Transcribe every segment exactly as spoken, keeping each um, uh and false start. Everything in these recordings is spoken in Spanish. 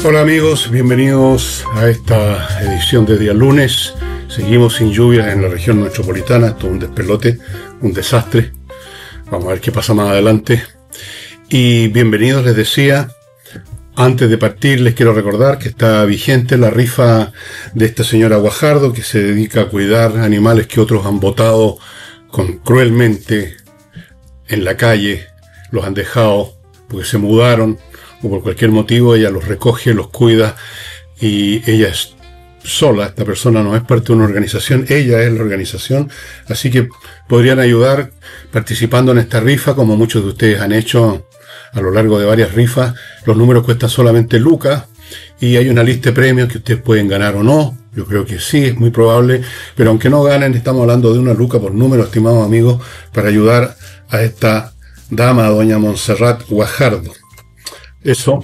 Hola amigos, bienvenidos a esta edición de día lunes. Seguimos sin lluvias en la región metropolitana, esto es un despelote, un desastre. Vamos a ver qué pasa más adelante. Y bienvenidos, les decía. Antes de partir les quiero recordar que está vigente la rifa de esta señora Guajardo, que se dedica a cuidar animales que otros han botado con cruelmente en la calle, los han dejado porque se mudaron o por cualquier motivo. Ella los recoge, los cuida, y ella es sola, esta persona no es parte de una organización, ella es la organización, así que podrían ayudar participando en esta rifa, como muchos de ustedes han hecho a lo largo de varias rifas. Los números cuestan solamente lucas y hay una lista de premios que ustedes pueden ganar o no. Yo creo que sí, es muy probable, pero aunque no ganen, estamos hablando de una luca por número, estimados amigos, para ayudar a esta dama, doña Montserrat Guajardo. Eso.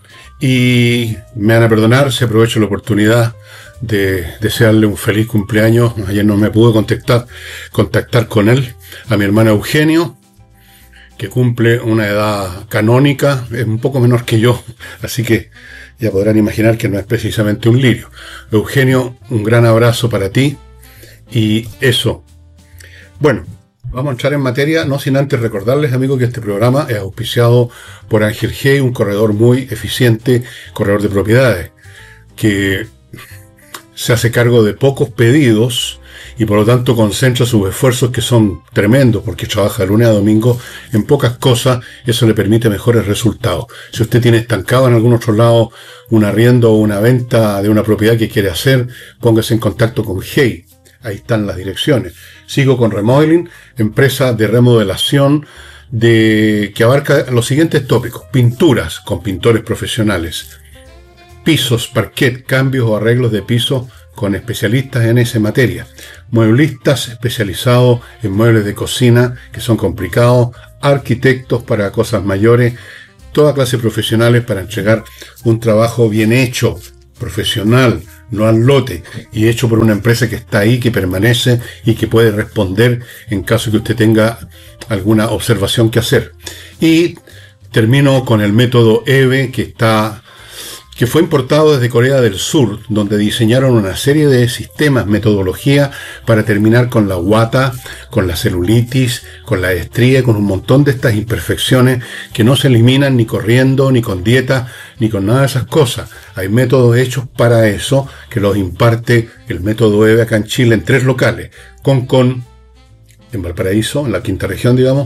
Y me van a perdonar si aprovecho la oportunidad de desearle un feliz cumpleaños. Ayer no me pude contactar, contactar con él, a mi hermano Eugenio, que cumple una edad canónica, es un poco menor que yo, así que ya podrán imaginar que no es precisamente un lirio. Eugenio, un gran abrazo para ti, y eso. Bueno, vamos a entrar en materia, no sin antes recordarles, amigos, que este programa es auspiciado por Ángel Hey, un corredor muy eficiente, corredor de propiedades, que se hace cargo de pocos pedidos y por lo tanto concentra sus esfuerzos, que son tremendos porque trabaja de lunes a domingo en pocas cosas. Eso le permite mejores resultados. Si usted tiene estancado en algún otro lado un arriendo o una venta de una propiedad que quiere hacer, póngase en contacto con Hey. Ahí están las direcciones. Sigo con Remodeling, empresa de remodelación de que abarca los siguientes tópicos: pinturas con pintores profesionales, pisos, parquet, cambios o arreglos de piso con especialistas en esa materia, mueblistas especializados en muebles de cocina que son complicados, arquitectos para cosas mayores, toda clase de profesionales para entregar un trabajo bien hecho, profesional, no al lote, y hecho por una empresa que está ahí, que permanece y que puede responder en caso que usted tenga alguna observación que hacer. Y termino con el método E V E, que está que fue importado desde Corea del Sur, donde diseñaron una serie de sistemas, metodología para terminar con la guata, con la celulitis, con la estría, con un montón de estas imperfecciones que no se eliminan ni corriendo, ni con dieta, ni con nada de esas cosas. Hay métodos hechos para eso, que los imparte el método E V E acá en Chile en tres locales: Concón, en Valparaíso, en la quinta región, digamos,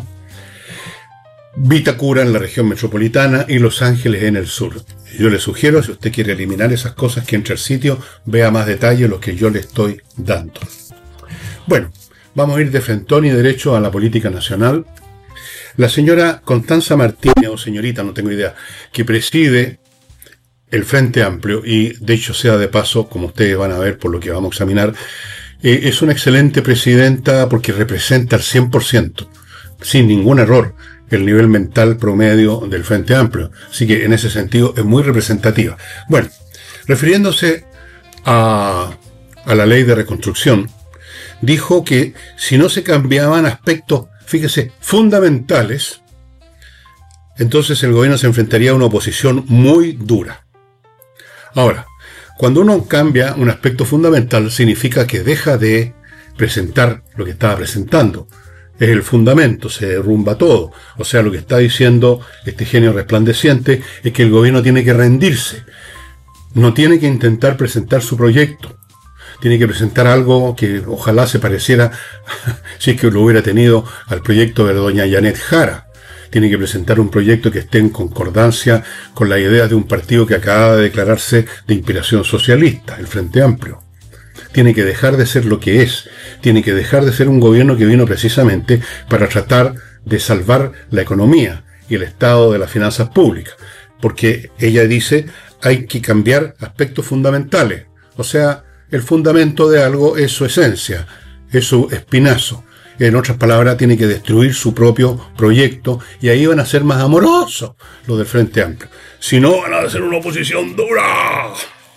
Vitacura en la región metropolitana y Los Ángeles en el sur. Yo le sugiero, si usted quiere eliminar esas cosas, que entre al sitio, vea más detalle lo que yo le estoy dando. Bueno, vamos a ir de frentón y derecho a la política nacional. La señora Constanza Martínez, o señorita, no tengo idea, que preside el Frente Amplio, y de hecho sea de paso, como ustedes van a ver por lo que vamos a examinar, eh, es una excelente presidenta porque representa al cien por ciento, sin ningún error, el nivel mental promedio del Frente Amplio. Así que en ese sentido es muy representativa. Bueno, refiriéndose a, a la ley de reconstrucción, dijo que si no se cambiaban aspectos, fíjese, fundamentales, entonces el gobierno se enfrentaría a una oposición muy dura. Ahora, cuando uno cambia un aspecto fundamental, significa que deja de presentar lo que estaba presentando. Es el fundamento, se derrumba todo. O sea, lo que está diciendo este genio resplandeciente es que el gobierno tiene que rendirse. No tiene que intentar presentar su proyecto. Tiene que presentar algo que ojalá se pareciera, si es que lo hubiera tenido, al proyecto de doña Janet Jara. Tiene que presentar un proyecto que esté en concordancia con las ideas de un partido que acaba de declararse de inspiración socialista, el Frente Amplio. Tiene que dejar de ser lo que es, tiene que dejar de ser un gobierno que vino precisamente para tratar de salvar la economía y el estado de las finanzas públicas, porque ella dice hay que cambiar aspectos fundamentales, o sea, el fundamento de algo es su esencia, es su espinazo. En otras palabras, tiene que destruir su propio proyecto, y ahí van a ser más amorosos los del Frente Amplio. Si no, van a hacer una oposición dura.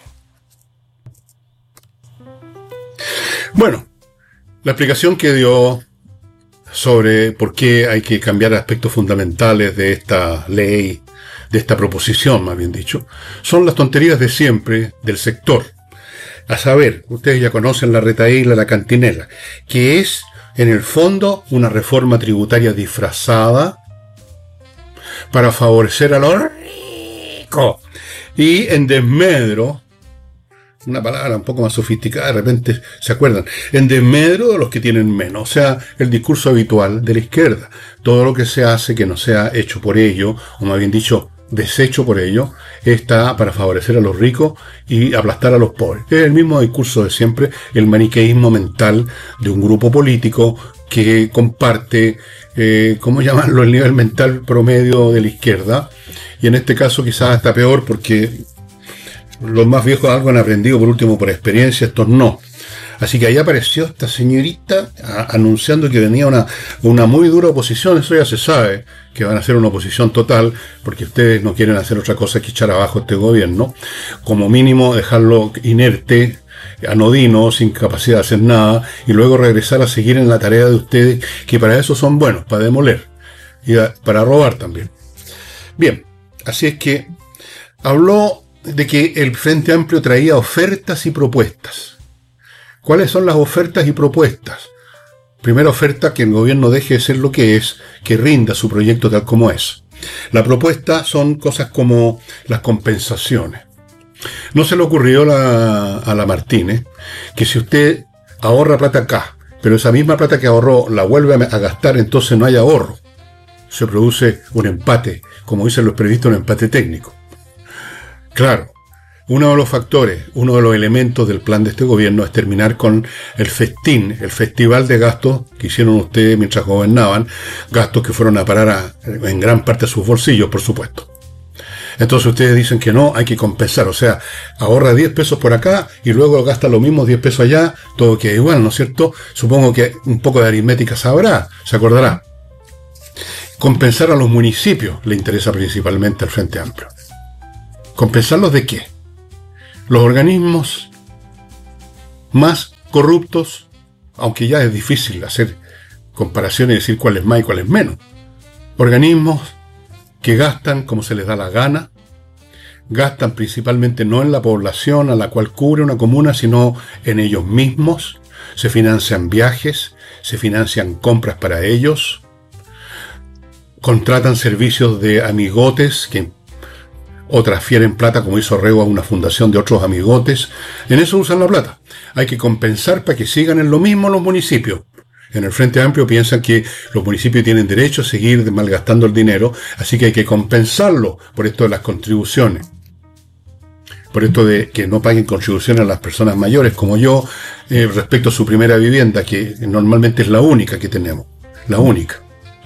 Bueno, la explicación que dio sobre por qué hay que cambiar aspectos fundamentales de esta ley de esta proposición, más bien dicho, son las tonterías de siempre del sector. A saber, ustedes ya conocen la retahíla, la cantinela, que es, en el fondo, una reforma tributaria disfrazada para favorecer a los ricos. Y en desmedro, una palabra un poco más sofisticada, de repente se acuerdan, en desmedro de los que tienen menos. O sea, el discurso habitual de la izquierda. Todo lo que se hace que no sea hecho por ello, o más bien dicho, deshecho por ello, está para favorecer a los ricos y aplastar a los pobres. Es el mismo discurso de siempre, el maniqueísmo mental de un grupo político que comparte, eh, ¿cómo llamarlo?, el nivel mental promedio de la izquierda. Y en este caso quizás está peor porque los más viejos algo han aprendido, por último, por experiencia, estos no. Así que ahí apareció esta señorita a, anunciando que venía una, una muy dura oposición. Eso ya se sabe, que van a hacer una oposición total, porque ustedes no quieren hacer otra cosa que echar abajo este gobierno. Como mínimo dejarlo inerte, anodino, sin capacidad de hacer nada, y luego regresar a seguir en la tarea de ustedes, que para eso son buenos, para demoler, y a, para robar también. Bien, así es que habló de que el Frente Amplio traía ofertas y propuestas. ¿Cuáles son las ofertas y propuestas? Primera oferta, que el gobierno deje de ser lo que es, que rinda su proyecto tal como es. La propuesta son cosas como las compensaciones. No se le ocurrió la, a la Martínez que si usted ahorra plata acá, pero esa misma plata que ahorró la vuelve a, a gastar, entonces no hay ahorro. Se produce un empate, como dicen los periodistas, un empate técnico. Claro. Uno de los factores, uno de los elementos del plan de este gobierno es terminar con el festín, el festival de gastos que hicieron ustedes mientras gobernaban, gastos que fueron a parar a, en gran parte a sus bolsillos, por supuesto. Entonces ustedes dicen que no, hay que compensar, o sea, ahorra diez pesos por acá y luego gasta lo mismo diez pesos allá, todo queda igual, ¿no es cierto? Supongo que un poco de aritmética sabrá, se acordará. Compensar a los municipios le interesa principalmente al Frente Amplio. ¿Compensarlos de qué? Los organismos más corruptos, aunque ya es difícil hacer comparaciones y decir cuál es más y cuál es menos. Organismos que gastan como se les da la gana, gastan principalmente no en la población a la cual cubre una comuna, sino en ellos mismos, se financian viajes, se financian compras para ellos, contratan servicios de amigotes que o transfieren plata, como hizo Rego, a una fundación de otros amigotes. En eso usan la plata. Hay que compensar para que sigan en lo mismo los municipios. En el Frente Amplio piensan que los municipios tienen derecho a seguir malgastando el dinero, así que hay que compensarlo por esto de las contribuciones. Por esto de que no paguen contribuciones a las personas mayores, como yo, eh, respecto a su primera vivienda, que normalmente es la única que tenemos. La única.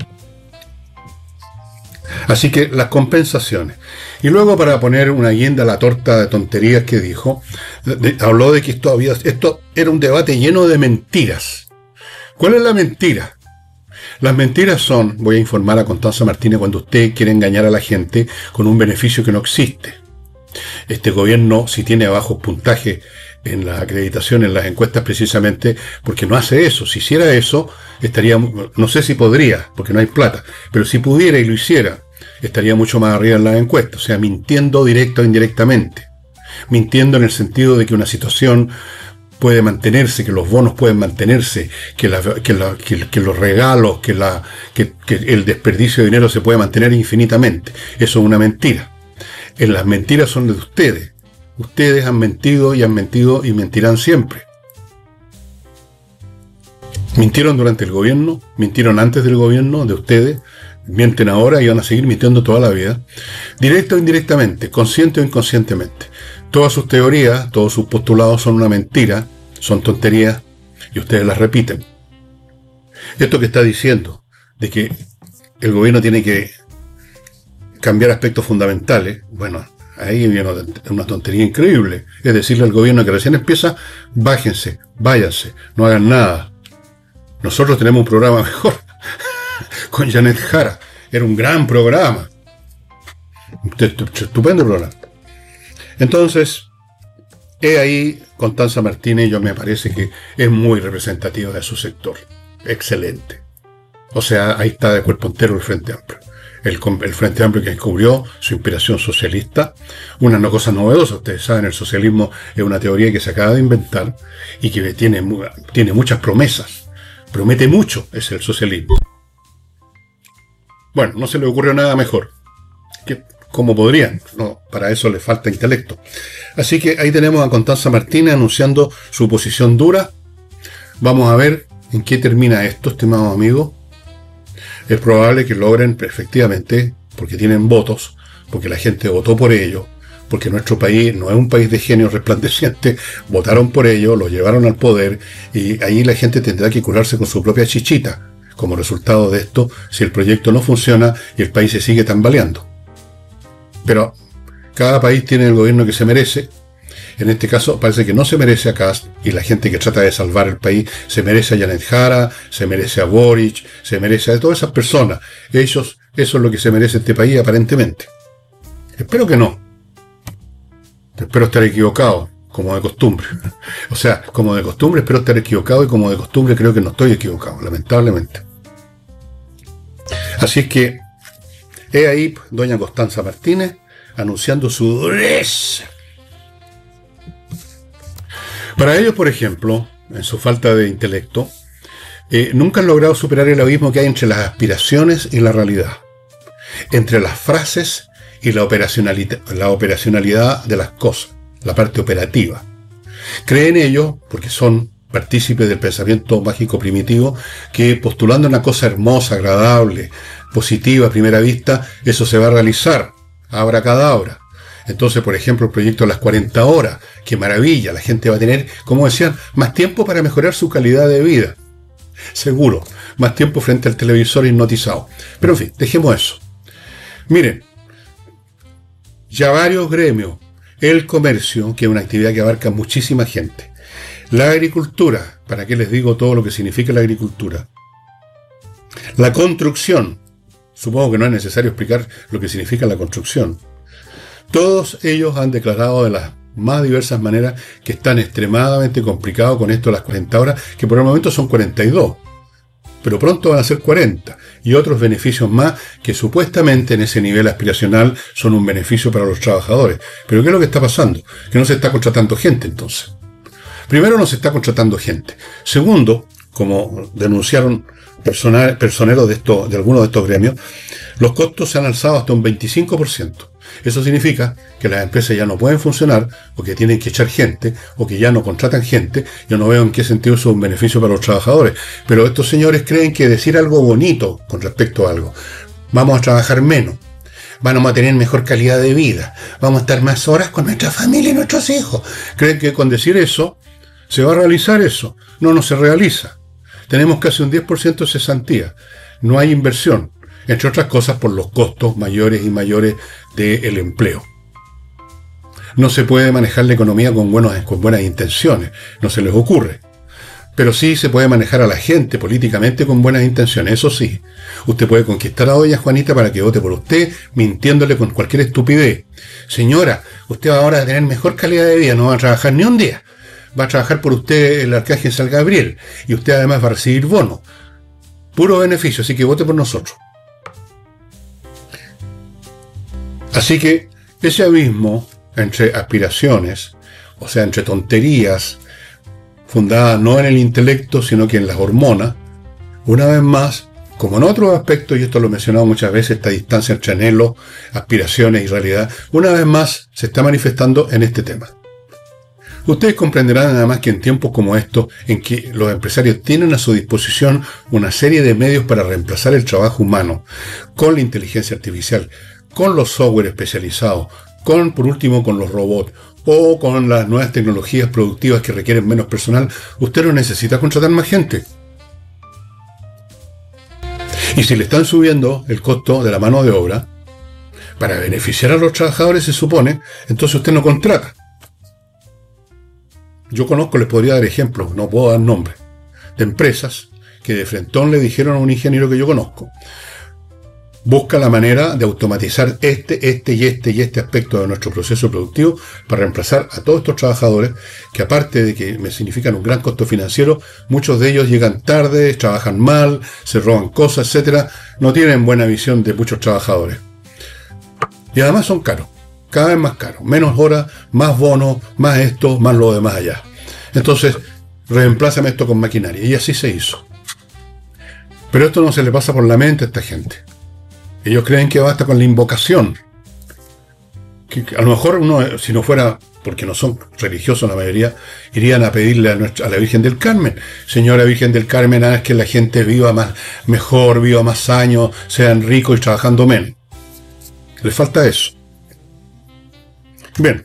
Así que las compensaciones. Y luego, para poner una guinda a la torta de tonterías que dijo, de, habló de que esto, había, esto era un debate lleno de mentiras. ¿Cuál es la mentira? Las mentiras son, voy a informar a Constanza Martínez, cuando usted quiere engañar a la gente con un beneficio que no existe. Este gobierno, si tiene bajos puntajes en las acreditaciones, en las encuestas, precisamente porque no hace eso. Si hiciera eso, estaría, no sé si podría, porque no hay plata, pero si pudiera y lo hiciera, estaría mucho más arriba en las encuestas, o sea, mintiendo directa o indirectamente. Mintiendo en el sentido de que una situación puede mantenerse, que los bonos pueden mantenerse, que, la, que, la, que, que los regalos, que, la, que, que el desperdicio de dinero se puede mantener infinitamente. Eso es una mentira. En las mentiras son de ustedes. Ustedes han mentido y han mentido y mentirán siempre. Mintieron durante el gobierno, mintieron antes del gobierno de ustedes, mienten ahora y van a seguir mintiendo toda la vida, directa o indirectamente, consciente o inconscientemente. Todas sus teorías, todos sus postulados son una mentira, son tonterías, y ustedes las repiten. Esto que está diciendo, de que el gobierno tiene que cambiar aspectos fundamentales, bueno, ahí viene una tontería increíble. Es decirle al gobierno que recién empieza, bájense, váyanse, no hagan nada. Nosotros tenemos un programa mejor, con Janet Jara. Era un gran programa. Estupendo programa. Entonces, he ahí, Constanza Martínez, yo me parece que es muy representativa de su sector. Excelente. O sea, ahí está de cuerpo entero el Frente Amplio. el, el Frente Amplio que descubrió su inspiración socialista, una no cosa novedosa. Ustedes saben, el socialismo es una teoría que se acaba de inventar y que tiene, tiene muchas promesas, promete mucho, es el socialismo. Bueno, no se le ocurrió nada mejor. ¿Qué, ¿Cómo podrían? No, para eso le falta intelecto. Así que ahí tenemos a Constanza Martínez anunciando su posición dura. Vamos a ver en qué termina esto, estimados amigos. Es probable que logren efectivamente, porque tienen votos, porque la gente votó por ello, porque nuestro país no es un país de genios resplandecientes, votaron por ello, lo llevaron al poder, y ahí la gente tendrá que curarse con su propia chichita, como resultado de esto, si el proyecto no funciona y el país se sigue tambaleando. Pero cada país tiene el gobierno que se merece. En este caso parece que no se merece a Kast, y la gente que trata de salvar el país se merece a Janet Jara, se merece a Boric, se merece a todas esas personas. Ellos, eso es lo que se merece este país aparentemente. Espero que no. Espero estar equivocado, como de costumbre. O sea, como de costumbre espero estar equivocado, y como de costumbre creo que no estoy equivocado, lamentablemente. Así es que he ahí doña Constanza Martínez anunciando su dureza. Para ellos, por ejemplo, en su falta de intelecto, eh, nunca han logrado superar el abismo que hay entre las aspiraciones y la realidad, entre las frases y la operacionalidad, la operacionalidad de las cosas, la parte operativa. Creen ellos, porque son partícipes del pensamiento mágico primitivo, que postulando una cosa hermosa, agradable, positiva a primera vista, eso se va a realizar, abracadabra. Entonces, por ejemplo, el proyecto de las cuarenta horas, qué maravilla, la gente va a tener, como decían, más tiempo para mejorar su calidad de vida. Seguro, más tiempo frente al televisor hipnotizado. Pero en fin, dejemos eso. Miren, ya varios gremios, el comercio, que es una actividad que abarca muchísima gente, la agricultura, ¿para qué les digo todo lo que significa la agricultura? La construcción, supongo que no es necesario explicar lo que significa la construcción. Todos ellos han declarado de las más diversas maneras que están extremadamente complicados con esto de las cuarenta horas, que por el momento son cuarenta y dos, pero pronto van a ser cuarenta, y otros beneficios más que supuestamente en ese nivel aspiracional son un beneficio para los trabajadores. Pero ¿qué es lo que está pasando? Que no se está contratando gente entonces. Primero, no se está contratando gente. Segundo, como denunciaron personal, personeros de, esto, de algunos de estos gremios, los costos se han alzado hasta un veinticinco por ciento. Eso significa que las empresas ya no pueden funcionar, o que tienen que echar gente, o que ya no contratan gente. Yo no veo en qué sentido eso es un beneficio para los trabajadores. Pero estos señores creen que decir algo bonito con respecto a algo, vamos a trabajar menos, vamos a tener mejor calidad de vida, vamos a estar más horas con nuestra familia y nuestros hijos. Creen que con decir eso se va a realizar eso. No, no se realiza. Tenemos casi un diez por ciento de cesantía. No hay inversión, entre otras cosas por los costos mayores y mayores del empleo. No se puede manejar la economía con, buenos, con buenas intenciones, no se les ocurre. Pero sí se puede manejar a la gente políticamente con buenas intenciones, eso sí. Usted puede conquistar a doña Juanita para que vote por usted, mintiéndole con cualquier estupidez. Señora, usted ahora va a tener mejor calidad de vida, no va a trabajar ni un día. Va a trabajar por usted el Arcángel San Gabriel, y usted además va a recibir bono. Puro beneficio, así que vote por nosotros. Así que ese abismo entre aspiraciones, o sea, entre tonterías, fundadas no en el intelecto, sino que en las hormonas, una vez más, como en otros aspectos, y esto lo he mencionado muchas veces, esta distancia entre anhelos, aspiraciones y realidad, una vez más se está manifestando en este tema. Ustedes comprenderán además que en tiempos como estos, en que los empresarios tienen a su disposición una serie de medios para reemplazar el trabajo humano, con la inteligencia artificial, con los software especializados, con, por último, con los robots, o con las nuevas tecnologías productivas que requieren menos personal, usted no necesita contratar más gente. Y si le están subiendo el costo de la mano de obra, para beneficiar a los trabajadores se supone, entonces usted no contrata. Yo conozco, les podría dar ejemplos, no puedo dar nombres, de empresas que de frentón le dijeron a un ingeniero que yo conozco: busca la manera de automatizar este, este y este y este aspecto de nuestro proceso productivo para reemplazar a todos estos trabajadores que, aparte de que me significan un gran costo financiero, muchos de ellos llegan tarde, trabajan mal, se roban cosas, etcétera. No tienen buena visión de muchos trabajadores. Y además son caros, cada vez más caros. Menos horas, más bonos, más esto, más lo demás allá. Entonces, reemplázame esto con maquinaria. Y así se hizo. Pero esto no se le pasa por la mente a esta gente. Ellos creen que basta con la invocación. Que a lo mejor uno, si no fuera, porque no son religiosos la mayoría, irían a pedirle a, nuestra, a la Virgen del Carmen: Señora Virgen del Carmen, haz que la gente viva más, mejor, viva más años, sean ricos y trabajando menos. Les falta eso. Bien.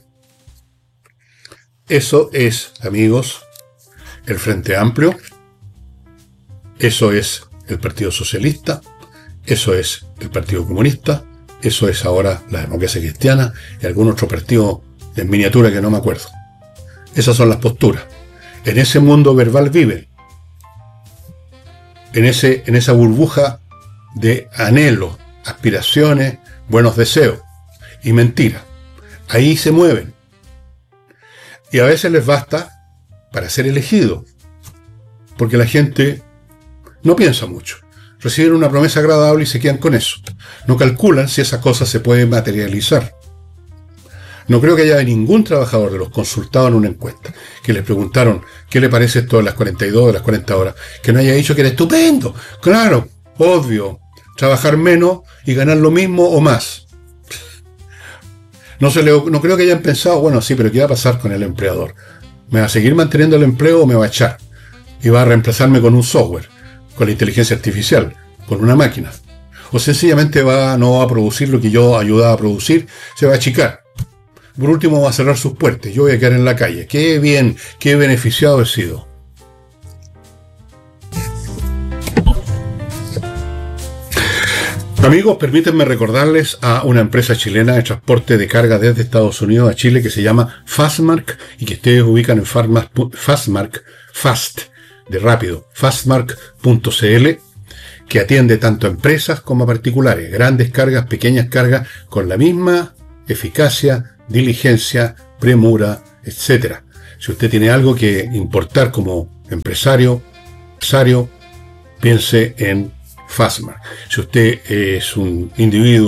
Eso es, amigos, el Frente Amplio. Eso es el Partido Socialista. Eso es el Partido Comunista, eso es ahora la Democracia Cristiana y algún otro partido en miniatura que no me acuerdo. Esas son las posturas. En ese mundo verbal viven. En, ese, en esa burbuja de anhelos, aspiraciones, buenos deseos y mentiras. Ahí se mueven. Y a veces les basta para ser elegidos. Porque la gente no piensa mucho. Reciben una promesa agradable y se quedan con eso. No calculan si esa cosa se puede materializar. No creo que haya ningún trabajador de los consultados en una encuesta que les preguntaron qué le parece esto de las cuarenta y dos, de las cuarenta horas, que no haya dicho que era estupendo. Claro, obvio, trabajar menos y ganar lo mismo o más. No, se le, no creo que hayan pensado, bueno, sí, pero ¿qué va a pasar con el empleador? ¿Me va a seguir manteniendo el empleo o me va a echar? Y va a reemplazarme con un software, con la inteligencia artificial, con una máquina. O sencillamente va, no va a producir lo que yo ayudaba a producir, se va a achicar. Por último va a cerrar sus puertas, yo voy a quedar en la calle. Qué bien, qué beneficiado he sido. Amigos, permítanme recordarles a una empresa chilena de transporte de carga desde Estados Unidos a Chile que se llama Fastmark y que ustedes ubican en Fastmark, Fast, de rápido, fastmark punto c l, que atiende tanto a empresas como a particulares, grandes cargas, pequeñas cargas, con la misma eficacia, diligencia, premura, etcétera. Si usted tiene algo que importar como empresario, empresario, piense en Fastmark. Si usted es un individuo